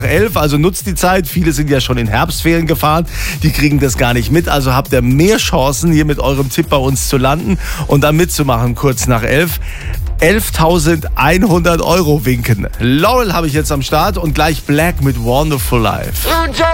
11, also nutzt die Zeit. Viele sind ja schon in Herbstferien gefahren, die kriegen das gar nicht mit. Also habt ihr mehr Chancen, hier mit eurem Tipp bei uns zu landen und dann mitzumachen, kurz nach 11. 11.100 € winken. Laurel habe ich jetzt am Start und gleich Black mit Wonderful Life.